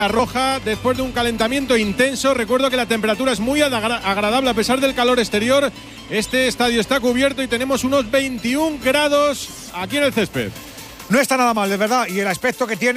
roja después de un calentamiento intenso. Recuerdo que la temperatura es muy agradable a pesar del calor exterior. Este estadio está cubierto y tenemos unos 21 grados aquí en el césped. No está nada mal, de verdad, y el aspecto que tiene